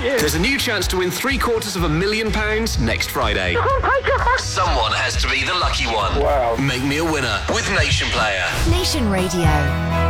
you. There's a new chance to win £750,000 next Friday. Someone has to be the lucky one. Wow. Make me a winner with Nation Player. Nation Radio.